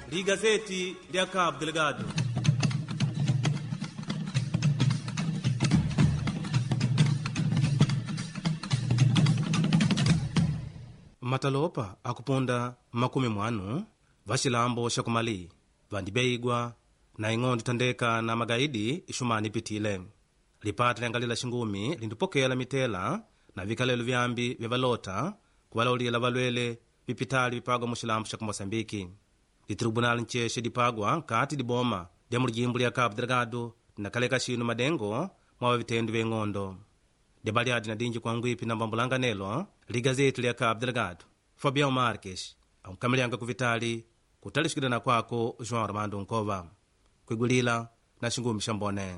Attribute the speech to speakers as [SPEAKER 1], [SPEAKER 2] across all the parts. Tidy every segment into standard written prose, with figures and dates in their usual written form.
[SPEAKER 1] Ligazeti lya Cabo Delgado. Matalopa akuponda 50 vaxilambo xa kumali vandibeigwa na ing'ondo tandeka na magaidi ixumani pitile lipata lyangalila xingumi lindipokela mitela na vikalelo vyambi vya valota kuvalawulila valwele vipitali vipagwa muxilambo xa kumosambiki litribunal ncexe dipagwa nkati diboma lya mulijimbo lya Cabo Delgado nakaleka xinu madengo mwa vitendu vya ing'ondo debaliadi na dinji kwa ngwipi na mbambulanganelo ligazeti lya Cabo Delgado. Fabião Marques amkamilianga kuvitali kutalixikilana kwako João Armando Nkova kwigulila na xingumi xa mbone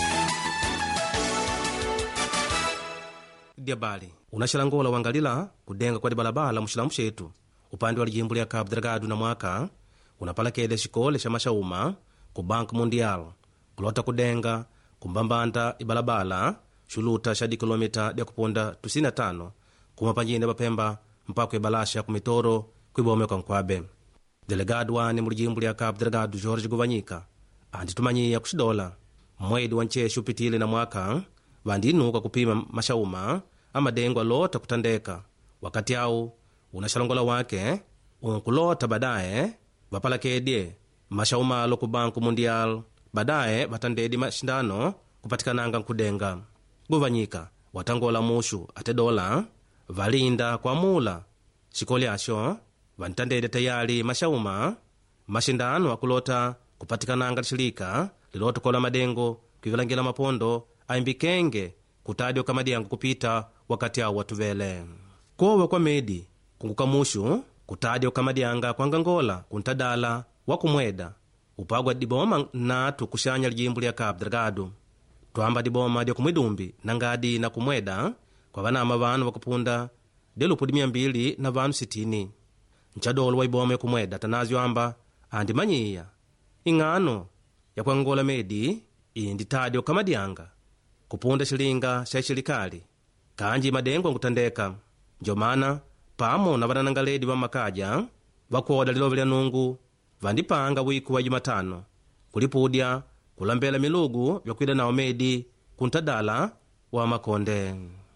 [SPEAKER 1] diabali unaxilangola wangalila kudenga kwa dibalabala muxilambu xetu upande wa lijimbo lya Cabo Delgado na mwaka unapalakele xikole xa maxauma ku Banco Mundial kulota kudenga kumbambanda ibalabala xuluta xa dikilomita dia kuponda 95 kumapanjine bapemba mpaka ibalasha kumitoro kwibome kwa nkwabe delegado wani mulijimbo lya Cabo Delgado Jorge Guvanyika anditumanyiya kuxidola mwedi wa ncexe upitile na mwaka vandinuka kupima maxauma amadengo alota kutandeka wakati au unaxalongola wake unkulota badaye vapalakedye maxauma alo ku Banco Mundial badaye vatandedi maxindano kupatikananga nkudenga Guvanyika watangola muxu ate dola valinda kwa mula xikole axo vantandede tayali maxauma maxindano akulota kupatikananga lixilika lilota kola madengo kwivilangila mapondo aimbikenge kutadi okamadiango kupita wakati awo watuvele kowe kwa medi kunguka muxu kutadi okamadianga kwangangola kuntadala wakumweda upagwa diboma natu kuxanya lijimbo lya Cabo Delgado twamba diboma dia kumwidumbi na ngadi na kumweda kwa vanama vanu vakupunda delupu 200 na vanu 60 nchadolo wa iboma ya kumweda tanazyo amba andimanyiya ing'ano ya kuangola medi indi tadi okamadianga kupunda xilinga xa xilikali kanji madengo nkutandeka njomana pamo na vananangaledi va makaja vakuoda lilove lya nungu vandipanga wiku wa Jumatano kulipudya kulambela milugu vyakwida nao medi kuntadala wa makonde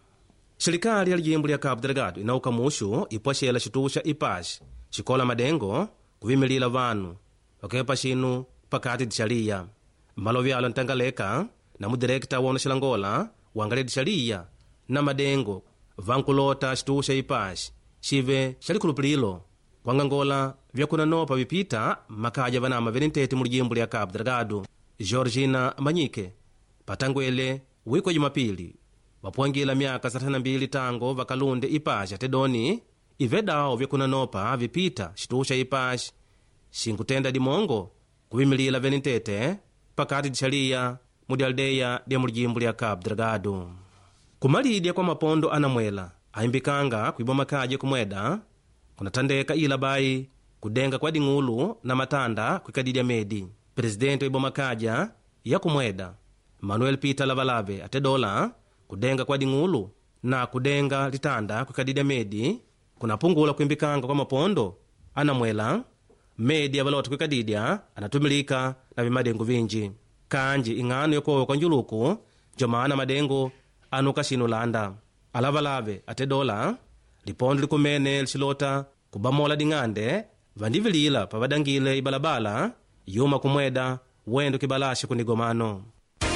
[SPEAKER 1] xilikali ya lijimbo lya Cabo Delgado inauka muxu ipwaxela xituwu xa ipax xikola madengo kuvimilila vanu vakepa xinu pakati dixaliya malovyalo ntangaleka na mudirekta wa unaxilangola wangaledi xaliya na madengo vankulota xituwu xa ipax xive xalikulupililo kwangangola vyakunanopa vipita makaja vanama venentete mu lijimbo lya Cabo Delgado. Georgina Manyike patangwele wiko Jumapili vapwangila myaka 32 tango vakalunde ipax atedoni ivedao vyakunanopa vipita xituwu xa ipax xinkutenda dimongo kuvimilila venentete pakati dixaliya mudi aldeia dia mu lijimbo lya Cabo Delgado. Kumalidya kwa mapondo anamwela aimbikanga kuiboma kaje kumweda kunatandeka ila bai kudenga kwa ding'ulu na matanda kwikadidya medi presidenti wa iboma kaja ya kumweda Manuel Peter Lavalave atedola kudenga kwa ding'ulu na kudenga litanda kwikadidya medi kunapungula kuimbikanga kwa mapondo anamwela medi avalota kwikadidya anatumilika na vimadengo vinji kanji ing'ano yokowe kwa njuluku njomana madengo anuka xinu landa Alavalave atedola lipondo likumene lixilota kubamola ding'ande vandivilila pavadangile ibalabala yuma kumweda wendo kibalaxe kunigomano.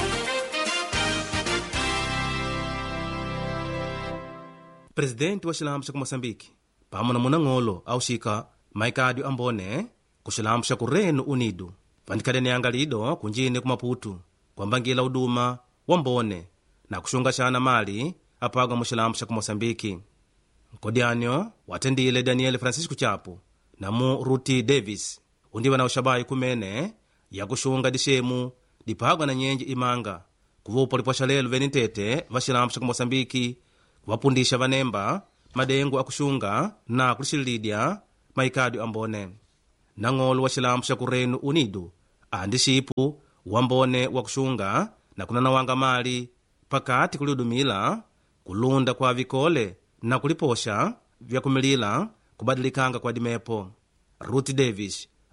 [SPEAKER 1] Presidenti wa xilambu xa kumosambiki pamo na munang'olo auxika maikadio ambone ku xilambu xa ku Reino Unido vandikadenianga lido kunjini ku Maputo kwambangila uduma wa mbone na kuxunga xana mali apagwa mu xilambu xa kumosambiki nkodyanyo watendile Daniel Francisco Chapo na mu Ruti Davis undiva na uxabayi kumene ya kuxunga dixemu dipagwa na nyenje imanga kuvupo lipwaxa lelo venentete va xilambu xa kumosambiki kuvapundisha vanemba madengo akuxunga na kulixililidya maikadio ambone nang'olo wa xilambu xa ku Reino Unido andi xipu wambone wa kuxunga na kunanawanga mali pakati kuliudumila kulunda kwa vikole na kuliposha vyakumilila kubadilikanga kwa dimepo. Ruth Davis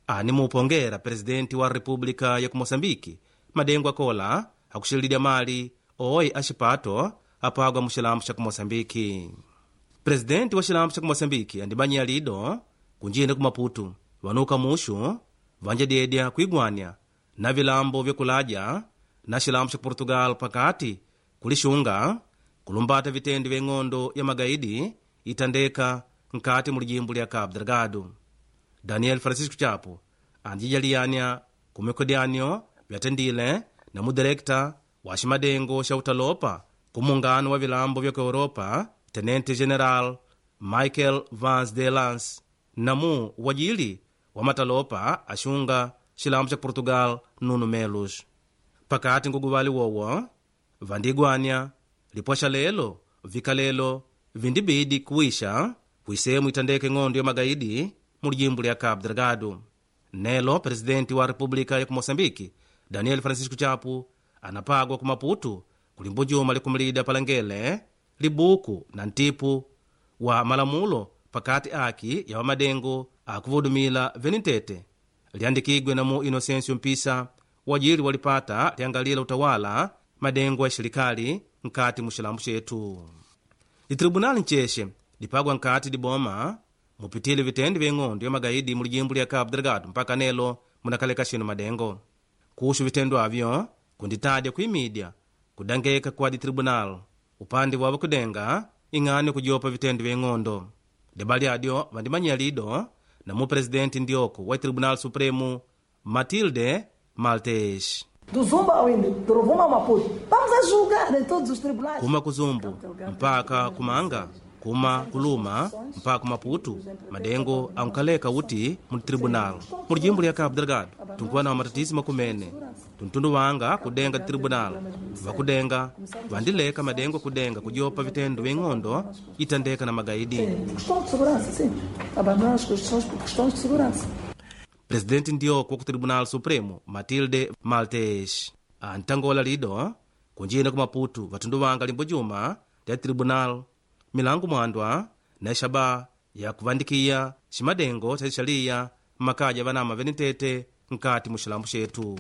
[SPEAKER 1] animupongera presidenti wa república ya kumosambiki madengo akola akuxililya mali oyi axipato apagwa muxilambo xa kumosambiki. Presidenti wa xilambo xa kumosambiki andimanyiya lido kunjine ku Maputo vanuka muxu vanjediedya kuigwania na vilambo vyakulaja na xilambo xa Portugal pakati kulixunga kulumbata vitendi vya ng'ondo ya magaidi itandeka nkati mu lijimbo lya Cabo Delgado. Daniel Francisco Chapo andijaliyanya kumikodyanyo vyatendile na mudirekta wa ximadengo xa utalopa ku mungano wa vilambo vya Europa Tenente General Michael Vance de Lance namu wajili wa matalopa axunga xilambo xa Portugal Nuno Melos. Pakati nguguvali wowo vandigwania liposha lelo vikalelo vindibidi kuisha kuisemu itandeke ng'ondo ya magaidi mu lijimbo lya Cabo Delgado. Nelo presidenti wa república ya Mosambiki Daniel Francisco Chapo anapagwa ku Maputo kulimbo juma likumilida palangele libuku na ntipu wa malamulo pakati aki ya wamadengo akuvudumila venitete liandikigwe na mu Inocencio Mpisa wajili walipata liangalila utawala madengo ya shirikali nkati muxilambo xetu. Litribunali nchexe lipagwa nkati diboma mupitile vitendi vya ng'ondo ya magaidi mu lijimbo lya Cabo Delgado mpaka nelo munakaleka xinu madengo. Kuxu vitendo avyo kunditadya kuimidya kudangeka kwa ditribunal upande wa kudenga ing'ani kujopa vitendi vya ng'ondo. Debali adyo vandimanyiya lido na mu presidenti ndioko wa Tribunal Supremo Matilde Maltes.
[SPEAKER 2] Do Zumba ao Índio, do Rovuma ao Maputo. Vamos a julgar em todos os tribunais.
[SPEAKER 1] Kuma kuzumbu mpaka kumanga kuma kuluma mpaka kumaputu madengo ankaleka uti mu tribunal mu lijimbo lya Cabo Delgado tunkuwa na matatisi makumene tuntundu wanga kudenga tribunal vakudenga vandileka madengo kudenga kujopa vitendo vya ng'ondo itandeka na magaidi.
[SPEAKER 2] Questão de segurança, sim. Abandonar as questões por questões de segurança.
[SPEAKER 1] Presidenti ndioko ku Tribunal Supremo Matilde Maltes antangola lido kunjina ku Maputo vatundu wanga limbo juma lya tribunal milangu mwandwa na shaba ya kuvandikiya ximadengo cha xaliya makaja vanama venitete nkati muxilambo xetu.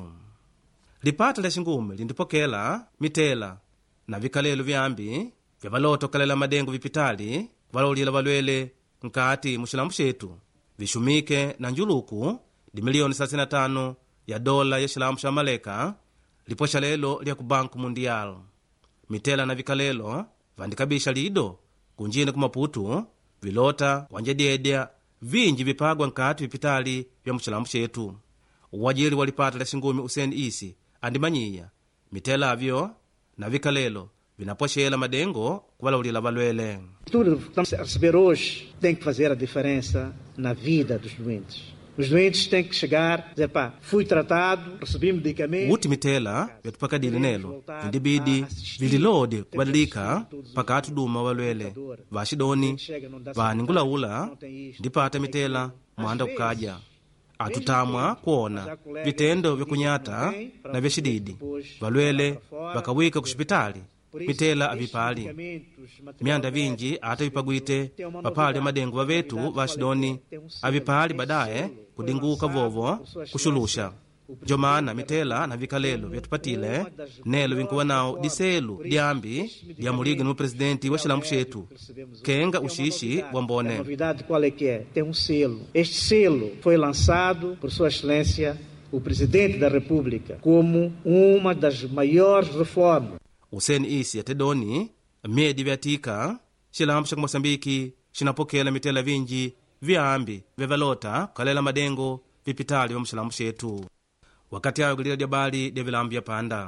[SPEAKER 1] Lipata lya xingume lindipokela mitela na vikalelo vyambi vya valoto kalela madengo vipitali valolila valwele nkati muxilambo xetu vixumike na njuluku di milioni 35 ya dola ya xilambo xa Maleka liposha lelo lya ku Banco Mundial. Mitela na vikalelo vandikabisha lido kunjine ku Maputo vilota wanjediedya vinji vipagwa nkati vipitali vya muxilambo xetu. Wajili walipata lya xingumi Hussein Isi andimanyiya mitela avyo na vikalelo vinapoxela madengo kuvalawulila valwele.
[SPEAKER 3] Tudo que estamos a receber hoje tem que fazer a diferença na vida dos doentes. Os doentes têm que chegar, dizer, pá, fui tratado, recebi medicamentos.
[SPEAKER 1] Uti mitela vyatupakadile nelo vindibidi vililode kubadilika pakati duma valwele vaxidoni vaningulaula ndipata mitela mwanda kukaja atutamwa kuona vitendo vyakunyata na vyaxididi valwele vakawika kuxipitali mitela avipali mianda vinji ata vipagwite papali madengo vavetu vaxidoni avipali badaye kudinguka vovo kuxulusha. Njomana mitela na vikalelo vyatupatile nelo vinkuwa nao diselu dyambi dya muliga no presidenti wa xilambo xetu kenga uxixi wambone.
[SPEAKER 3] A novidade qual é que é? Tem selo. Este selo foi lançado por Sua Excelência o Presidente da República como uma das maiores reformas.
[SPEAKER 1] Hussein Isi atedoni miedi vyatika xilambo xa Mosambiki xinapokela mitela vinji vyambi vyavalota kukalela madengo vipitali vya muxilambo xetu. Wakati ayo gulila dyabali dya vilambo vya panda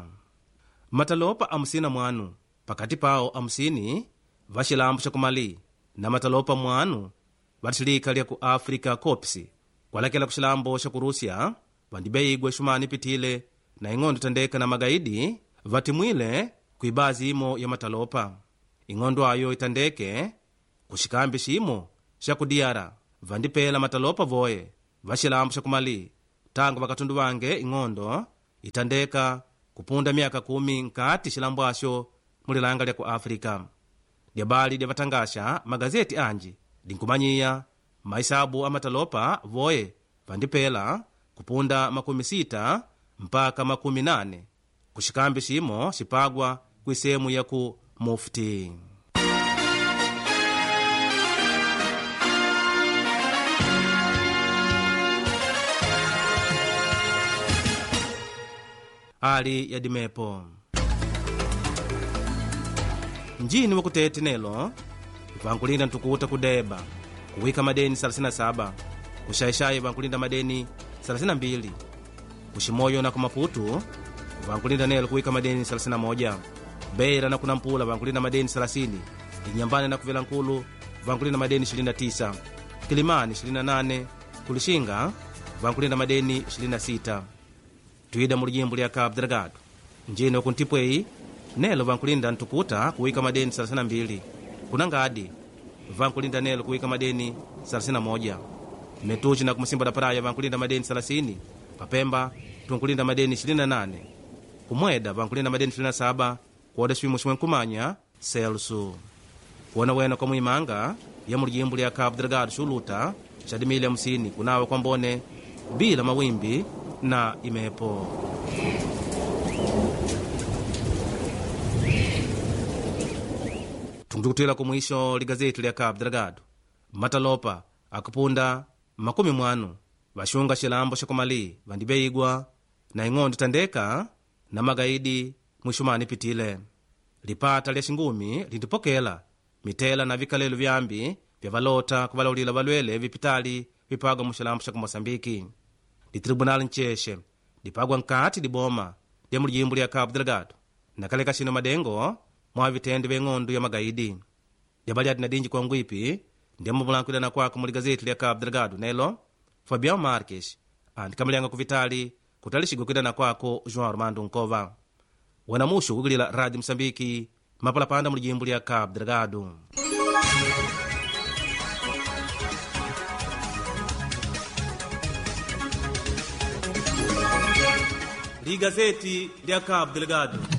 [SPEAKER 1] matalopa amusina mwanu pakati pao amusini vaxilambo xa kumali na matalopa mwanu vatilika lya ku Africa Corps kwalakela ku xilambo xa ku Rússia vandibeigwe xumani pitile na ing'ondo tandeka na magaidi vatimwile kuibazi imo ya matalopa. Ing'ondo ayo itandeke kuxikambi ximo xa ku Diara vandipela matalopa voye vaxilambo xa kumali tangu vakatundu vange ing'ondo itandeka kupunda miaka 10 nkati xilambo axo mulilanga lya ku Afrika. Dyabali dya vatangasha magazeti anji dinkumanyiya maisabu a matalopa voye vandipela kupunda 60 mpaka 80 kushikambi shimo shipagwa kwisehemu ya ku Mufti. Ali ya dimepo njini wakutete nelo vankulinda ntukuta kudeba kuwika madeni 37 kushaishai vankulinda madeni 32 kushimoyo na kumaputu vankulinda nelo kuwika madeni 31 Beira na kunampula vankulinda madeni 30 Inyambane na kuvela nkulu vankulinda madeni 29 Kilimani 28 Kulishinga vankulinda madeni 26 Tuida mulijimbu lya Cabo Delgado njini wakuntipwei nelo vankulinda ntukuta kuwika madeni 32 Kunangadi vankulinda nelo kuwika madeni 31 Metuchi na kumusimba da Praia vankulinda madeni 30 Papemba tunkulinda madeni 28 Kumweda vankulinda madeni 27 Kuoda swimu shwenkumanya Celso kuona wena kwa muimanga ya mulijimbu lya Cabo Delgado shuluta shadimile 50 kunawa kwa mbone bila mawimbi na imepo. Tungukutwela kumwisho ligazeti lya Cabo Delgado Matalopa akupunda 40 vashunga shilambo shakomali vandibeigwa na ing'ondo tandeka na magaidi mwishumani pitile lipata lya shingumi lindipokela mitela na vikalelo vyambi vya valota kuvalolila valwele vipitali vipagwa mushilambo shako Mosambiki. Di tribunal ncheshe dipagwa nkati diboma lya mulijimbu lya Cabo Delgado na kaleka shino madengo mwa vitende veng'ondo ya magaidi dyabaliati na dinji kwa ngwipi ndemo mulankwilana kwako muligazeti lya Cabo Delgado nelo Fabião Marques andikamulyanga kuvitali kutalishigo kwidana kwako João Armando Nkova wena mushu kugilila Radio Msambiki mapalapanda mulijimbu lya Cabo Delgado. Ligazeti lya Cabo Delgado.